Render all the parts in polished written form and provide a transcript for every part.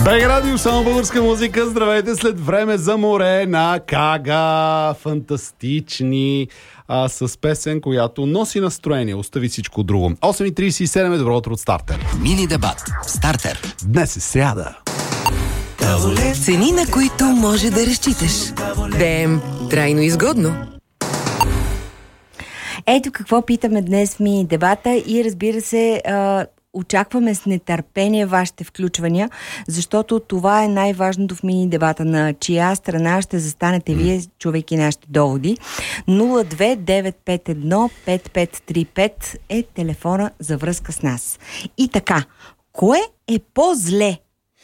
БГ Радио, само българска музика. Здравейте след време за море на Кага. Фантастични с песен, която носи настроение. Остави всичко друго. 8:37 е добро утро от Стартер. Мини дебат. Стартер. Днес е сряда. Цени, на които може да разчиташ. ДМ. Трайно изгодно. Ето какво питаме днес в мини дебата и разбира се, очакваме с нетърпение вашите включвания, защото това е най-важното в мини дебата. На чия страна ще застанете вие, чувайки нашите доводи. 029515535 е телефона за връзка с нас. И така, кое е по-зле?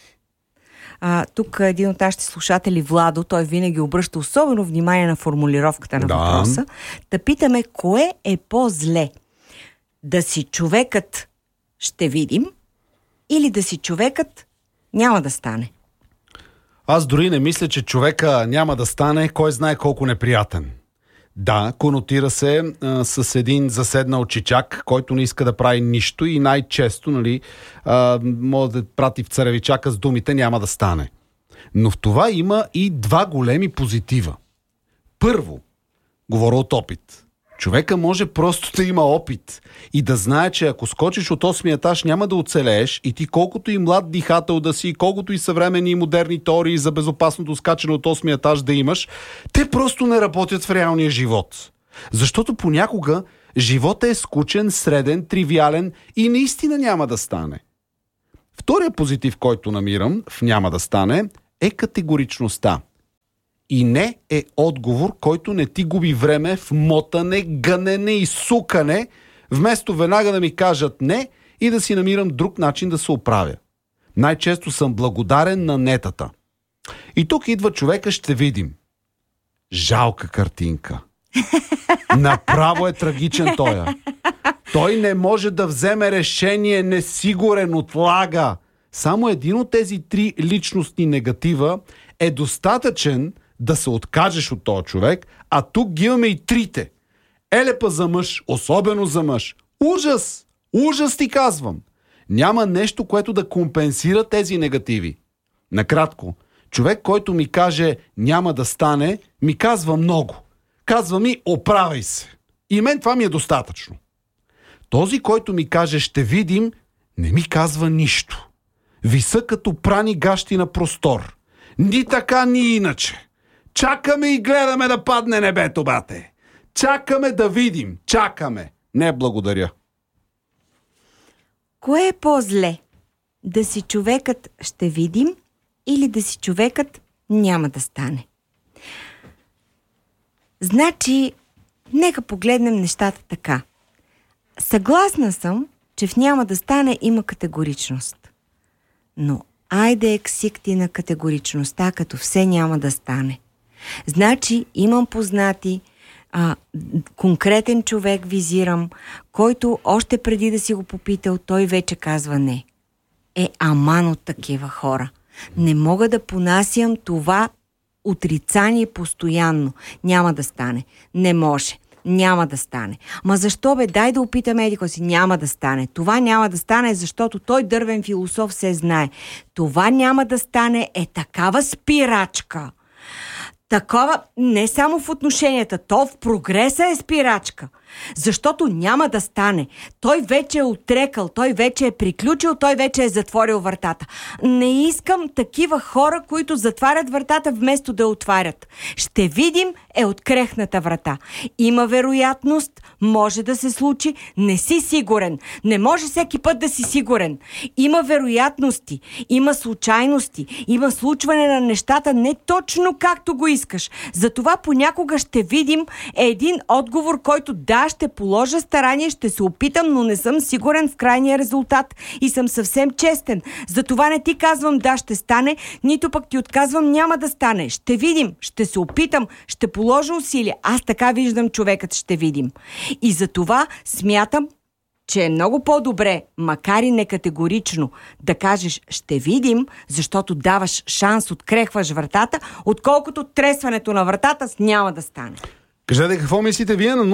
Тук един от нашите слушатели, Владо, той винаги обръща особено внимание на формулировката на въпроса. Да питаме, кое е по-зле? Да си човекът ще видим или да си човекът няма да стане? Аз дори не мисля, че човека няма да стане кой знае колко неприятен. Да, конотира се с един заседнал чичак, който не иска да прави нищо и най-често, може да прати в царевичака с думите няма да стане. Но в това има и два големи позитива. Първо, говоря от опит. Човека може просто да има опит и да знае, че ако скочиш от 8-ми етаж няма да оцелееш и ти колкото и млад дихател да си, колкото и съвременни и модерни теории за безопасното скачане от 8-ми етаж да имаш, те просто не работят в реалния живот. Защото понякога животът е скучен, среден, тривиален и наистина няма да стане. Втория позитив, който намирам в няма да стане, е категоричността. И не е отговор, който не ти губи време в мотане, гънене и сукане, вместо веднага да ми кажат не и да си намирам друг начин да се оправя. Най-често съм благодарен на нетата. И тук идва човека, ще видим. Жалка картинка. Направо е трагичен тоя. Той не може да вземе решение, несигурен, отлага. Само един от тези три личностни негатива е достатъчен да се откажеш от този човек, а тук ги имаме и трите. Елепа за мъж, особено за мъж. Ужас! Ужас ти казвам! Няма нещо, което да компенсира тези негативи. Накратко, човек, който ми каже няма да стане, ми казва много. Казва ми оправяй се. И мен това ми е достатъчно. Този, който ми каже ще видим, не ми казва нищо. Виса като прани гащи на простор. Ни така, ни иначе. Чакаме и гледаме да падне небето, бате. Чакаме да видим. Чакаме. Не, благодаря. Кое е по-зле? Да си човекът ще видим или да си човекът няма да стане? Значи, нека погледнем нещата така. Съгласна съм, че в няма да стане има категоричност. Но айде ексикти на категоричността, като все няма да стане. Значи имам познати, конкретен човек визирам, който още преди да си го попитал, той вече казва не. Аман от такива хора. Не мога да понасям това отрицание постоянно. Няма да стане. Не може. Няма да стане. Ма защо бе? Дай да опитаме едико си. Няма да стане. Това няма да стане, защото той дървен философ се знае. Това няма да стане е такава спирачка. Такова не само в отношенията, то в прогреса е спирачка. Защото няма да стане. Той вече е отрекал, той вече е приключил, той вече е затворил вратата. Не искам такива хора, които затварят вратата вместо да отварят. Ще видим е открехната врата. Има вероятност, може да се случи, не си сигурен. Не може всеки път да си сигурен. Има вероятности, има случайности, има случване на нещата не точно както го искаш. Затова понякога ще видим един отговор, който да, ще положа старание, ще се опитам, но не съм сигурен в крайния резултат и съм съвсем честен. Затова не ти казвам да, ще стане, нито пък ти отказвам няма да стане. Ще видим, ще се опитам, ще положа усилия. Аз така виждам човекът, ще видим. И затова смятам, че е много по-добре, макар и некатегорично, да кажеш ще видим, защото даваш шанс, открехваш вратата, отколкото тресването на вратата с няма да стане. Кажете какво мислите вие на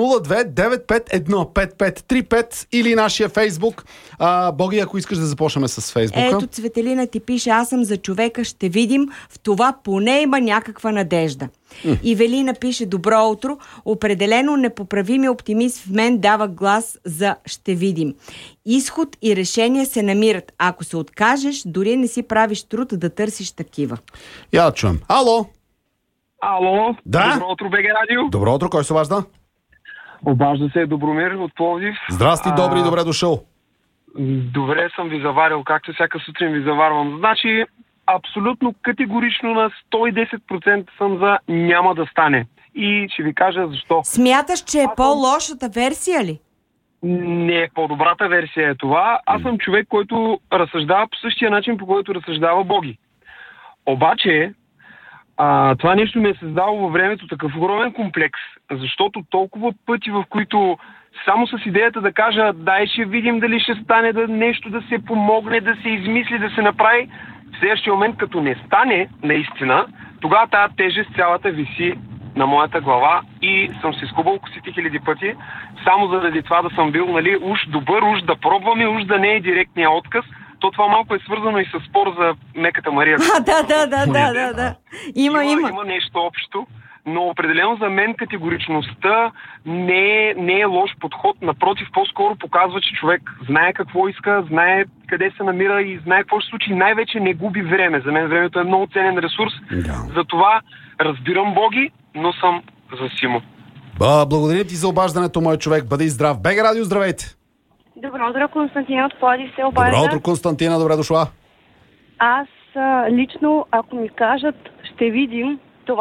02-951-5535 или нашия Фейсбук. Боги, ако искаш да започнем с Фейсбука. Ето, Цветелина ти пише: аз съм за човека, ще видим. В това поне има някаква надежда. Ивелина пише: добро утро. Определено непоправими оптимист в мен дава глас за ще видим. Изход и решение се намират. Ако се откажеш, дори не си правиш труд да търсиш такива. Я да чуем. Ало! Ало, да? Добро утро, БГ Радио. Добро утро, кой се обажда? Обажда се Добромир от Пловдив. Здрасти, добри, добре дошъл. Добре съм ви заварил, както всяка сутрин ви заварвам. Значи, абсолютно категорично на 110% съм за няма да стане. И ще ви кажа защо. Смяташ, че е по-лошата версия ли? Не, по-добрата версия е това. Аз съм човек, който разсъждава по същия начин, по който разсъждава Боги. Обаче, това нещо ми е създало във времето такъв огромен комплекс, защото толкова пъти, в които само с идеята да кажа, дай ще видим дали ще стане, да нещо да се помогне, да се измисли, да се направи, в следващия момент, като не стане наистина, тогава тази тежест цялата виси на моята глава и съм се скубал косите хиляди пъти, само заради това да съм бил, нали, уж добър, уж да пробваме, уж да не е директния отказ. То това малко е свързано и с спор за меката Мария. Да. Има нещо общо, но определено за мен категоричността не е лош подход. Напротив, по-скоро показва, че човек знае какво иска, знае къде се намира и знае какво ще случи. Най-вече не губи време. За мен времето е много ценен ресурс. Затова разбирам Боги, но съм за Симо. Благодаря ти за обаждането, мой човек. Бъди здрав. БГ Радио, здравейте! Добро утро, Константина от Пловдив се обажда. Добро утро, Константина, добре дошла. Аз лично, ако ми кажат ще видим,